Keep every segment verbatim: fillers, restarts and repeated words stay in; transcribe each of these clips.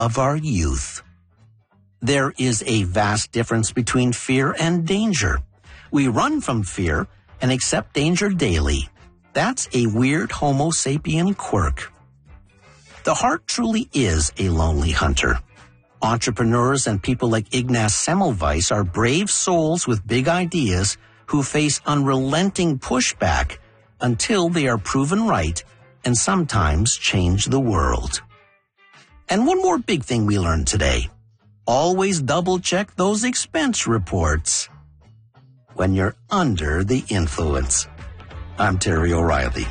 of our youth. There is a vast difference between fear and danger. We run from fear and accept danger daily. That's a weird Homo sapien quirk. The heart truly is a lonely hunter. Entrepreneurs and people like Ignaz Semmelweis are brave souls with big ideas who face unrelenting pushback until they are proven right and sometimes change the world. And one more big thing we learned today. Always double-check those expense reports when you're under the influence. I'm Terry O'Reilly.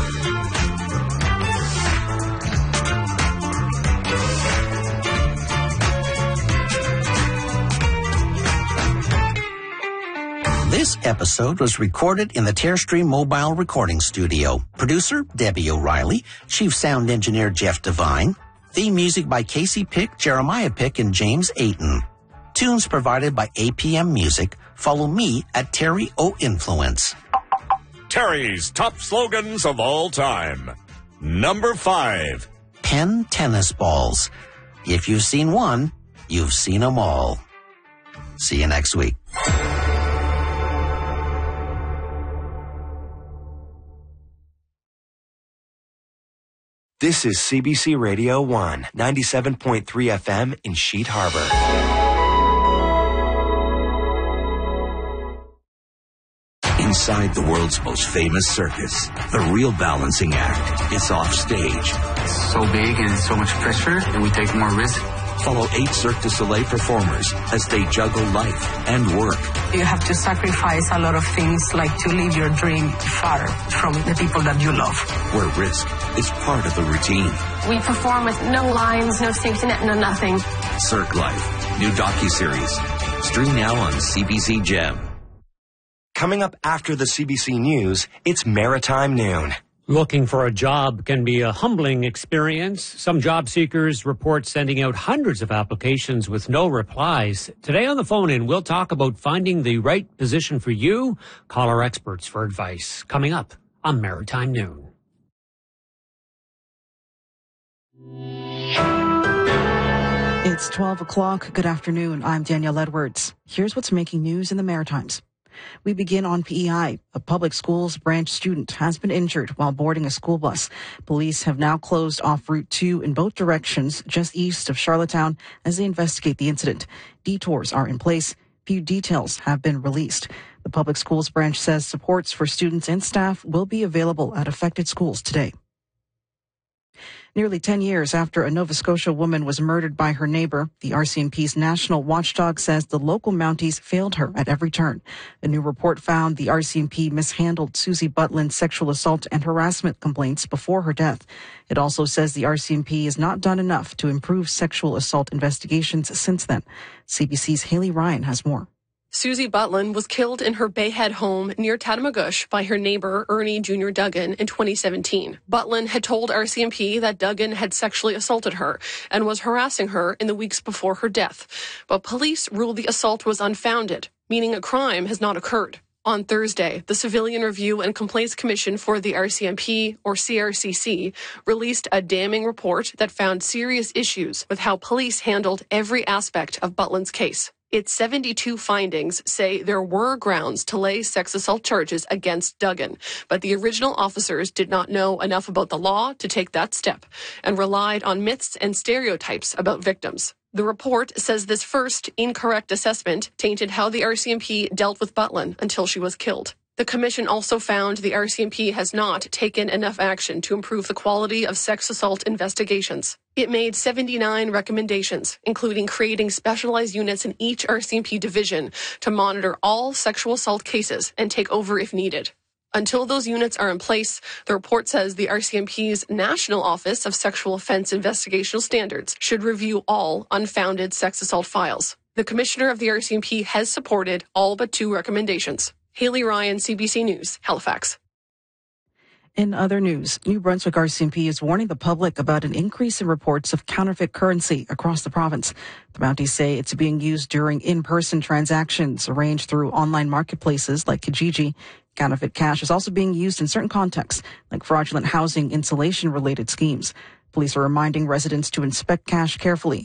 This episode was recorded in the Terrestream Mobile Recording Studio. Producer, Debbie O'Reilly. Chief Sound Engineer, Jeff Devine. Theme music by Casey Pick, Jeremiah Pick, and James Ayton. Tunes provided by A P M Music. Follow me at Terry O Influence. Terry's top slogans of all time. Number five. Penn tennis balls. If you've seen one, you've seen them all. See you next week. This is C B C Radio one, ninety-seven point three F M in Sheet Harbor. Inside the world's most famous circus, the real balancing act is off stage. It's so big and so much pressure, and we take more risk. Follow eight Cirque du Soleil performers as they juggle life and work. You have to sacrifice a lot of things, like to leave your dream far from the people that you love. Where risk is part of the routine. We perform with no lines, no safety net, no nothing. Cirque Life, new docuseries. Stream now on C B C Gem. Coming up after the C B C News, it's Maritime Noon. Looking for a job can be a humbling experience. Some job seekers report sending out hundreds of applications with no replies. Today on the phone-in, we'll talk about finding the right position for you. Call our experts for advice. Coming up on Maritime Noon. It's twelve o'clock. Good afternoon. I'm Danielle Edwards. Here's what's making news in the Maritimes. We begin on P E I. A public schools branch student has been injured while boarding a school bus. Police have now closed off Route two in both directions just east of Charlottetown as they investigate the incident. Detours are in place. Few details have been released. The public schools branch says supports for students and staff will be available at affected schools today. Nearly ten years after a Nova Scotia woman was murdered by her neighbor, the R C M P's national watchdog says the local Mounties failed her at every turn. A new report found the R C M P mishandled Susie Butlin's sexual assault and harassment complaints before her death. It also says the R C M P has not done enough to improve sexual assault investigations since then. C B C's Haley Ryan has more. Susie Butlin was killed in her Bayhead home near Tatamagouche by her neighbor, Ernie Junior Duggan, in twenty seventeen. Butlin had told R C M P that Duggan had sexually assaulted her and was harassing her in the weeks before her death. But police ruled the assault was unfounded, meaning a crime has not occurred. On Thursday, the Civilian Review and Complaints Commission for the R C M P, or C R C C, released a damning report that found serious issues with how police handled every aspect of Butlin's case. Its seventy-two findings say there were grounds to lay sex assault charges against Duggan, but the original officers did not know enough about the law to take that step and relied on myths and stereotypes about victims. The report says this first incorrect assessment tainted how the R C M P dealt with Butlin until she was killed. The commission also found the R C M P has not taken enough action to improve the quality of sex assault investigations. It made seventy-nine recommendations, including creating specialized units in each R C M P division to monitor all sexual assault cases and take over if needed. Until those units are in place, the report says the R C M P's National Office of Sexual Offense Investigational Standards should review all unfounded sex assault files. The commissioner of the R C M P has supported all but two recommendations. Haley Ryan, C B C News, Halifax. In other news, New Brunswick R C M P is warning the public about an increase in reports of counterfeit currency across the province. The Mounties say it's being used during in-person transactions arranged through online marketplaces like Kijiji. Counterfeit cash is also being used in certain contexts, like fraudulent housing insulation-related schemes. Police are reminding residents to inspect cash carefully